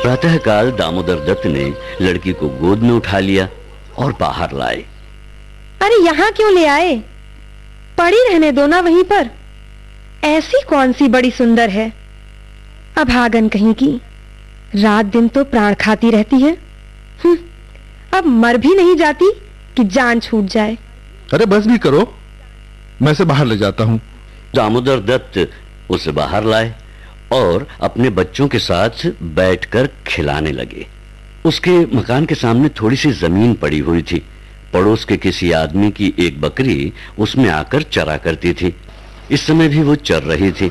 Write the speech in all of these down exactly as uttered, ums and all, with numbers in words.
प्रातःकाल दामोदर दत्त ने लड़की को गोद में उठा लिया और बाहर लाए। अरे यहाँ क्यों ले आए? पड़ी रहने दो ना वहीं पर। ऐसी कौन सी बड़ी सुंदर है? अभागन कहीं की, रात दिन तो प्राण खाती रहती है। अब मर भी नहीं जाती कि जान छूट जाए। अरे बस भी करो, मैं से बाहर ले जाता हूँ। दामोदर दत्त उसे बाहर लाए और अपने बच्चों के साथ बैठकर खिलाने लगे। उसके मकान के सामने थोड़ी सी जमीन पड़ी हुई थी। पड़ोस के किसी आदमी की एक बकरी उसमें आकर चरा करती थी। इस समय भी वो चर रही थी।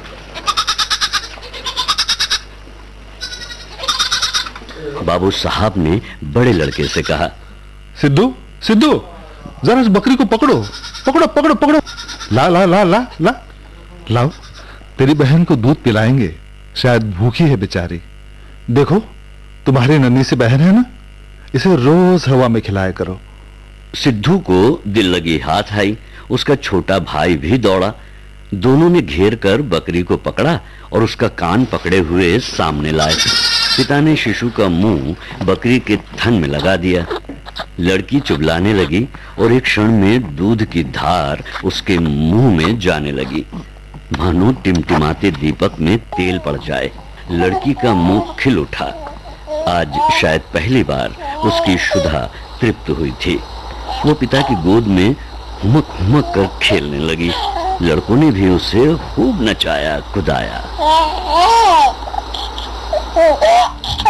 बाबू साहब ने बड़े लड़के से कहा, सिद्धू सिद्धू, जरा इस बकरी को पकड़ो पकड़ो पकड़ो पकड़ो। ला ला ला ला ला लाओ, तेरी बहन को दूध पिलाएंगे, शायद भूखी है बेचारी। देखो तुम्हारी नन्ही सी बहन है ना, इसे रोज हवा में खिलाया करो। सिद्धू को दिल लगी हाथ आई। उसका छोटा भाई भी दौड़ा। दोनों ने घेर कर बकरी को पकड़ा और उसका कान पकड़े हुए सामने लाए। पिता ने शिशु का मुंह बकरी के थन में लगा दिया। लड़की चुबलाने लगी और एक क्षण में दूध की धार उसके मुंह में जाने लगी, मानो टिमटिमाते दीपक में तेल पड़ जाए। लड़की का मुंह खिल उठा। आज शायद पहली बार उसकी क्षुधा तृप्त हुई थी। वो पिता की गोद में हुमक हुमक कर खेलने लगी। लड़कों ने भी उसे खूब नचाया कुदाया।